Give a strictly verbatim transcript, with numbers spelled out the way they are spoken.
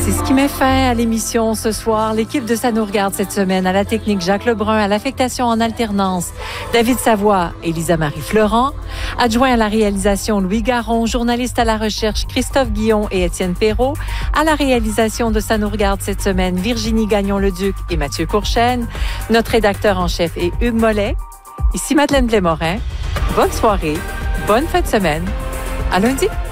C'est ce qui met fin à l'émission ce soir. L'équipe de Ça nous regarde cette semaine. À la technique, Jacques Lebrun. À l'affectation en alternance, David Savoie et Lisa-Marie Florent. Adjoint à la réalisation, Louis Garon. Journaliste à la recherche, Christophe Guillon et Étienne Perrault. À la réalisation de Ça nous regarde cette semaine, Virginie Gagnon-Leduc et Mathieu Courchaine. Notre rédacteur en chef est Hugues Mollet. Ici Madeleine Blais-Morin. Bonne soirée, bonne fin de semaine. À lundi.